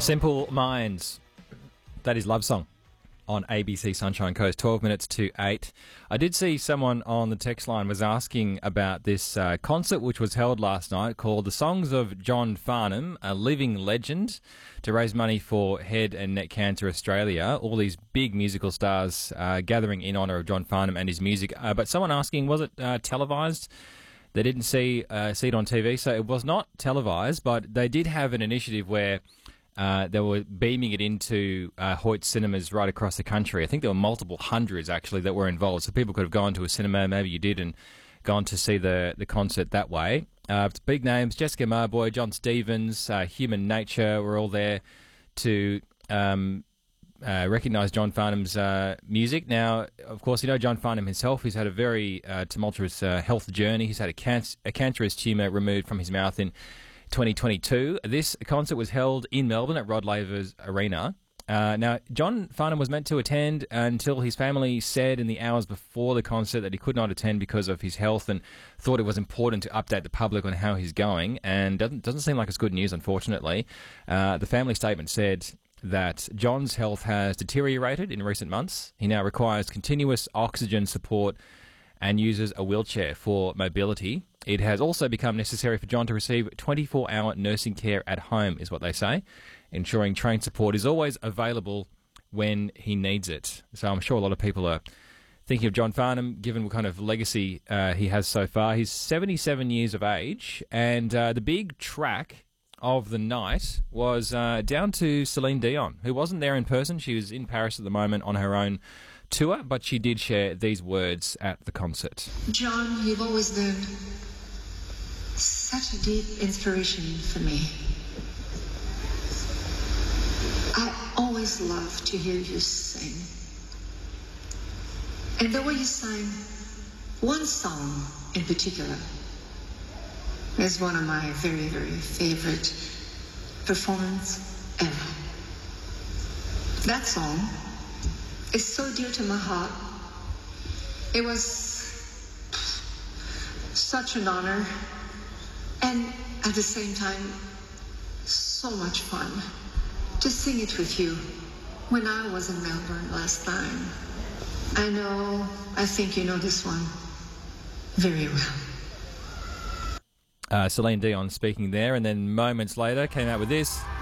Simple Minds. That is Love Song on ABC Sunshine Coast, 12 minutes to 8. I did see someone on the text line was asking about this concert which was held last night called The Songs of John Farnham, a living legend, to raise money for Head and Neck Cancer Australia. All these big musical stars gathering in honour of John Farnham and his music. But someone asking, was it televised? They didn't see it on TV, so it was not televised, but they did have an initiative where they were beaming it into Hoyt cinemas right across the country. I think there were multiple hundreds, actually, that were involved. So people could have gone to a cinema, maybe you did, and gone to see the concert that way. Big names, Jessica Marboy, John Stevens, Human Nature were all there to recognise John Farnham's music. Now, of course, you know John Farnham himself. He's had a very tumultuous health journey. He's had a cancerous tumour removed from his mouth in 2022. This concert was held in Melbourne at Rod Laver's Arena. Now, John Farnham was meant to attend until his family said in the hours before the concert that he could not attend because of his health and thought it was important to update the public on how he's going. And doesn't seem like it's good news, unfortunately. The family statement said that John's health has deteriorated in recent months. He now requires continuous oxygen support and uses a wheelchair for mobility. It has also become necessary for John to receive 24-hour nursing care at home, is what they say, ensuring trained support is always available when he needs it. So I'm sure a lot of people are thinking of John Farnham, given what kind of legacy he has so far. He's 77 years of age, and the big track of the night was down to Celine Dion, who wasn't there in person. She was in Paris at the moment on her own tour, but she did share these words at the concert. John, you've always been such a deep inspiration for me. I always love to hear you sing. And the way you sang one song in particular is one of my very, very favorite performances ever. That song is so dear to my heart. It was such an honor and at the same time so much fun to sing it with you when I was in Melbourne last time. I think you know this one very well. Celine Dion speaking there, and then moments later came out with this.